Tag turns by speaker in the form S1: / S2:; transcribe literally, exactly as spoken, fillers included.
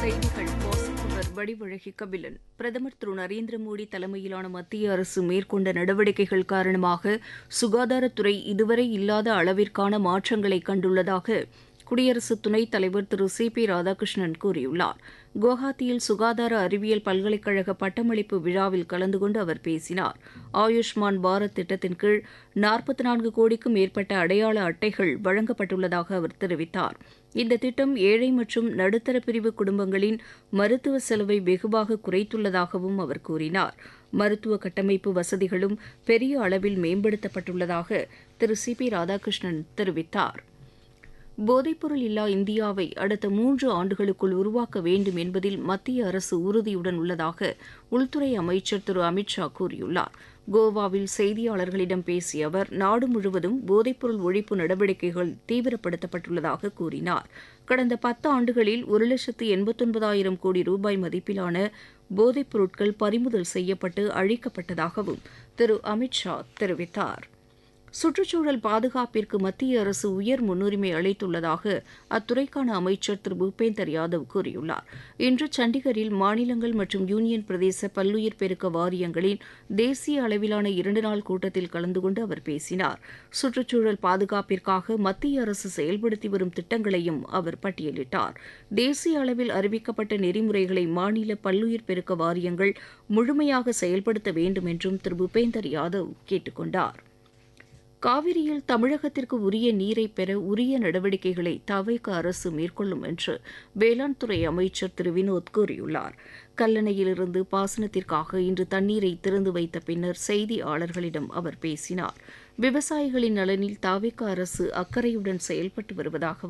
S1: செய்திகள் வாசிப்பவர் வடிவழகி கபிலன். பிரதமர் திரு நரேந்திர மோடி தலைமையிலான மத்திய அரசு மேற்கொண்ட நடவடிக்கைகள் காரணமாக சுகாதாரத்துறை இதுவரை இல்லாத அளவிற்கான மாற்றங்களை கண்டுள்ளதாக குடியரசு துணைத் தலைவர் திரு சி பி ராதாகிருஷ்ணன் கூறியுள்ளார். குவஹாத்தியில் சுகாதார அறிவியல் பல்கலைக்கழக பட்டமளிப்பு விழாவில் கலந்து கொண்டு அவர் பேசினார். ஆயுஷ்மான் பாரத் திட்டத்தின் கீழ் நாற்பத்தி நான்கு கோடிக்கும் மேற்பட்ட அடையாள அட்டைகள் வழங்கப்பட்டுள்ளதாக அவர் தெரிவித்தார். இந்த திட்டம் ஏழை மற்றும் நடுத்தர பிரிவு குடும்பங்களின் மருத்துவ செலவை வெகுவாக குறைத்துள்ளதாகவும் அவர் கூறினார். மருத்துவ கட்டமைப்பு வசதிகளும் பெரிய அளவில் மேம்படுத்தப்பட்டுள்ளதாக திரு சி பி ராதாகிருஷ்ணன் தெரிவித்தார். போதைப்பொருள் இல்லா இந்தியாவை அடுத்த மூன்று ஆண்டுகளுக்குள் உருவாக்க வேண்டும் என்பதில் மத்திய அரசு உறுதியுடன் உள்ளதாக உள்துறை அமைச்சர் திரு அமித் ஷா கூறியுள்ளார். கோவாவில் செய்தியாளர்களிடம் பேசிய அவர் நாடு முழுவதும் போதைப்பொருள் ஒழிப்பு நடவடிக்கைகள் தீவிரப்படுத்தப்பட்டுள்ளதாக கூறினார். கடந்த பத்து ஆண்டுகளில் ஒரு லட்சத்து எண்பத்தொன்பதாயிரம் கோடி ரூபாய் மதிப்பிலான போதைப் பொருட்கள் பறிமுதல் செய்யப்பட்டு அழிக்கப்பட்டதாகவும் திரு அமித் ஷா தெரிவித்தார். சுற்றுச்சூழல் பாதுகாப்பிற்கு மத்திய அரசு உயர் முன்னுரிமை அளித்துள்ளதாக அத்துறைக்கான அமைச்சர் திரு பூபேந்தர் யாதவ் கூறியுள்ளார். இன்று சண்டிகரில் மாநிலங்கள் மற்றும் யூனியன் பிரதேச பல்லுயிர் பெருக்க வாரியங்களின் தேசிய அளவிலான இரண்டு நாள் கூட்டத்தில் கலந்து கொண்டு அவர் பேசினார். சுற்றுச்சூழல் பாதுகாப்பிற்காக மத்திய அரசு செயல்படுத்தி வரும் திட்டங்களையும் அவர் பட்டியலிட்டார். தேசிய அளவில் அறிவிக்கப்பட்ட நெறிமுறைகளை மாநில பல்லுயிர் பெருக்க வாரியங்கள் முழுமையாக செயல்படுத்த வேண்டும் என்றும் திரு பூபேந்தர் யாதவ் கேட்டுக் கொண்டார். காவிரியில் தமிழகத்திற்கு உரிய நீரை பெற உரிய நடவடிக்கைகளை தவிக அரசு மேற்கொள்ளும் என்று வேளாண் துறை அமைச்சர் திரு வினோத் கூறியுள்ளார். கல்லணையிலிருந்து பாசனத்திற்காக இன்று தண்ணீரை திறந்து வைத்த பின்னர் செய்தியாளர்களிடம் அவர் பேசினார். விவசாயிகளின் நலனில் தவிக அரசு அக்கறையுடன் செயல்பட்டு வருவதாக